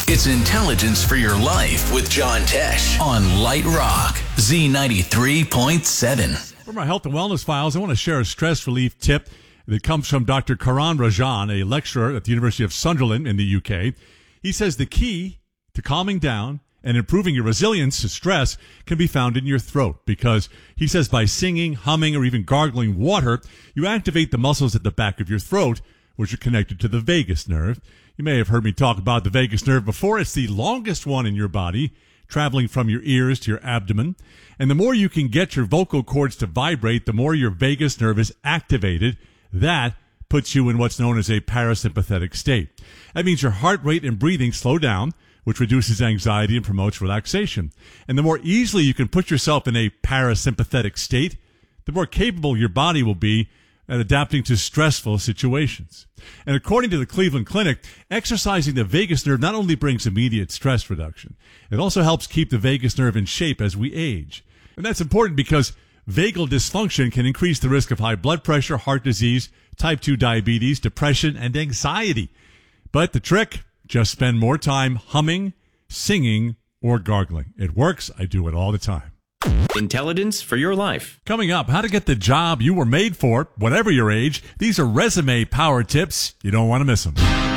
It's Intelligence for Your Life with John Tesh on Light Rock Z93.7. For my health and wellness files, I want to share a stress relief tip that comes from Dr. Karan Rajan, a lecturer at the University of Sunderland in the UK. He says the key to calming down and improving your resilience to stress can be found in your throat, because he says by singing, humming, or even gargling water, you activate the muscles at the back of your throat, which are connected to the vagus nerve. You may have heard me talk about the vagus nerve before. It's the longest one in your body, traveling from your ears to your abdomen. And the more you can get your vocal cords to vibrate, the more your vagus nerve is activated. That puts you in what's known as a parasympathetic state. That means your heart rate and breathing slow down, which reduces anxiety and promotes relaxation. And the more easily you can put yourself in a parasympathetic state, the more capable your body will be at adapting to stressful situations. And according to the Cleveland Clinic, exercising the vagus nerve not only brings immediate stress reduction, it also helps keep the vagus nerve in shape as we age. And that's important because vagal dysfunction can increase the risk of high blood pressure, heart disease, type 2 diabetes, depression, and anxiety. But the trick, just spend more time humming, singing, or gargling. It works. I do it all the time. Intelligence for your life. Coming up, how to get the job you were made for, whatever your age. These are resume power tips. You don't want to miss them.